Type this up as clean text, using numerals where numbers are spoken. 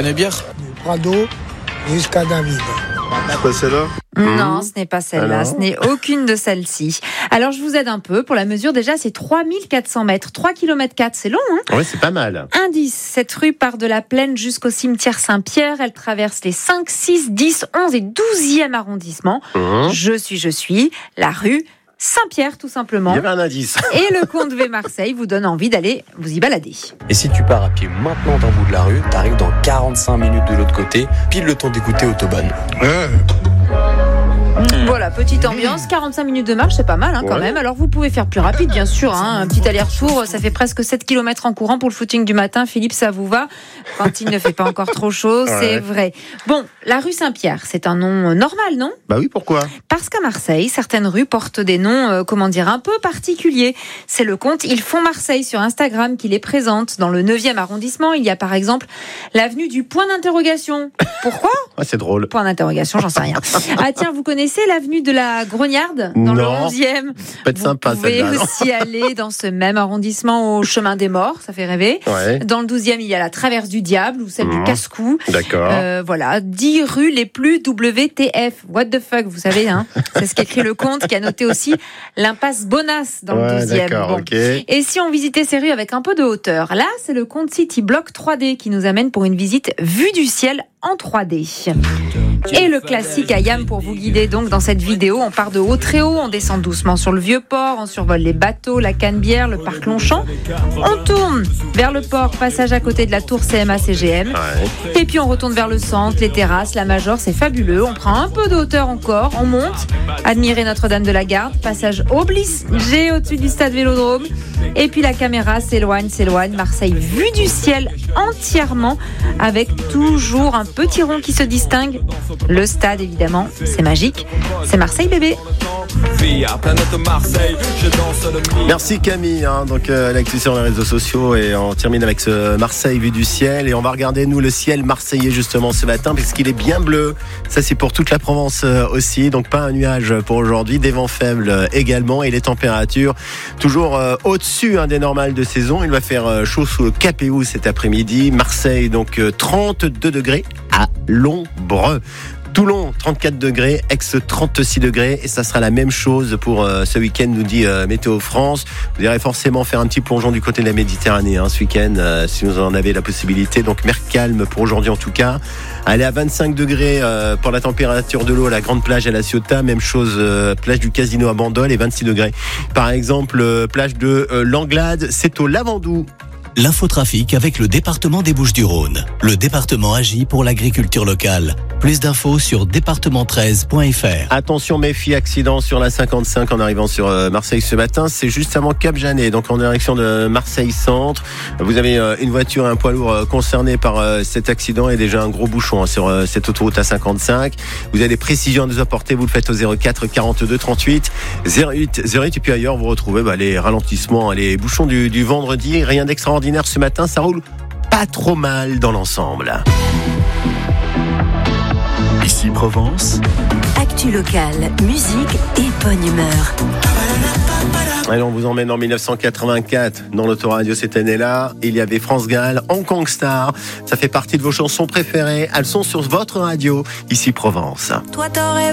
bière. Du Prado jusqu'à David. C'est pas celle-là ? Non, ce n'est pas celle-là, Alors ce n'est aucune de celles-ci. Alors je vous aide un peu, pour la mesure déjà c'est 3400 mètres, 3 km 4, c'est long hein. Ouais, c'est pas mal. Indice, cette rue part de la Plaine jusqu'au cimetière Saint-Pierre, elle traverse les 5, 6, 10, 11 et 12e arrondissements. Je suis, la rue Saint-Pierre tout simplement. Il y avait un indice. Et le comte V Marseille vous donne envie d'aller vous y balader. Et si tu pars à pied maintenant d'un bout de la rue, t'arrives dans 45 minutes de l'autre côté, pile le temps d'écouter Autobahn. Voilà, petite ambiance, 45 minutes de marche, c'est pas mal quand même. Alors vous pouvez faire plus rapide bien sûr, un petit aller-retour, ça fait presque 7 km en courant pour le footing du matin. Philippe, ça vous va quand il ne fait pas encore trop chaud, c'est vrai. Bon, la rue Saint-Pierre, c'est un nom normal, non ? Bah oui, pourquoi ? Parce qu'à Marseille, certaines rues portent des noms, un peu particuliers. C'est le compte Ils font Marseille sur Instagram qui les présente. Dans le 9e arrondissement, il y a par exemple l'avenue du point d'interrogation. Pourquoi ? C'est drôle. Point d'interrogation, j'en sais rien. Ah tiens, vous connaissez l'avenue de la Grognarde dans le 11e ? Pas de sympa, vous pouvez celle-là, aussi aller dans ce même arrondissement au chemin des morts, ça fait rêver. Ouais. Dans le 12e, il y a la traverse du diable ou celle du casse-cou. D'accord. Voilà, 10 rues les plus WTF. What the fuck, vous savez, hein. C'est ce qu'écrit le comte qui a noté aussi l'impasse Bonas dans le 12e. D'accord, ok. Et si on visitait ces rues avec un peu de hauteur ? Là, c'est le compte City Block 3D qui nous amène pour une visite vue du ciel en 3D. Et le classique IAM pour vous guider donc dans cette vidéo. On part de haut très haut, on descend doucement sur le Vieux-Port, on survole les bateaux, la Canebière, le parc Longchamp. On tourne vers le port, passage à côté de la tour CMA-CGM. Et puis on retourne vers le centre, les terrasses, la Major, c'est fabuleux. On prend un peu de hauteur encore, on monte, admirer Notre-Dame de la Garde, passage obligé au-dessus du stade Vélodrome. Et puis la caméra s'éloigne. Marseille vue du ciel entièrement, avec toujours un petit rond qui se distingue. Le stade, évidemment, c'est magique. C'est Marseille, bébé. Merci Camille. Donc l'actu sur les réseaux sociaux et on termine avec ce Marseille vue du ciel et on va regarder nous le ciel marseillais justement ce matin puisqu'il est bien bleu. Ça c'est pour toute la Provence aussi. Donc pas un nuage pour aujourd'hui, des vents faibles également et les températures toujours au-dessus des normales de saison. Il va faire chaud sous le Capéou cet après-midi. Marseille donc 32 degrés à l'ombre. Toulon, 34 degrés, Aix, 36 degrés, et ça sera la même chose pour ce week-end, nous dit Météo France. Vous irez forcément faire un petit plongeon du côté de la Méditerranée ce week-end, si vous en avez la possibilité. Donc mer calme pour aujourd'hui en tout cas. Allez à 25 degrés pour la température de l'eau à la Grande Plage à La Ciotat, même chose plage du Casino à Bandol et 26 degrés. Par exemple, plage de l'Anglade, c'est au Lavandou. L'infotrafic avec le département des Bouches-du-Rhône. Le département agit pour l'agriculture locale. Plus d'infos sur département13.fr. Attention, méfie, accident sur la 55 en arrivant sur Marseille ce matin. C'est juste avant Cap-Janet, donc en direction de Marseille Centre. Vous avez une voiture et un poids lourd concernés par cet accident et déjà un gros bouchon sur cette autoroute A55. Vous avez des précisions à nous apporter, vous le faites au 04 42 38 08 08. Et puis ailleurs, vous retrouvez les ralentissements, les bouchons du vendredi. Rien d'extraordinaire ce matin, ça roule pas trop mal dans l'ensemble. Ici Provence. Actu locale, musique et bonne humeur. Allez, on vous emmène en 1984 dans l'autoradio cette année-là. Il y avait France Gall, Hong Kong Star. Ça fait partie de vos chansons préférées. Elles sont sur votre radio, ici Provence. Toi, t'aurais